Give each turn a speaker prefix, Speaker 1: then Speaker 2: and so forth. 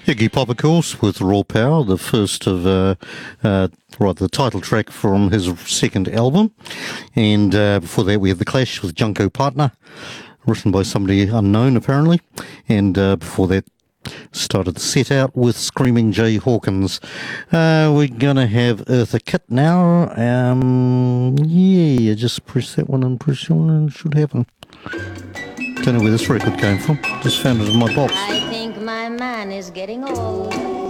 Speaker 1: Iggy Pop, of course, with Raw Power, the first of, the title track from his second album. And before that, we had The Clash with Junko Partner, written by somebody unknown, apparently. And before that, started the set out with Screaming Jay Hawkins. We're going to have Eartha Kitt now. Just press that one and press that one and it should happen. Don't know where this record came from. Just found it in my box.
Speaker 2: I think my man is getting old.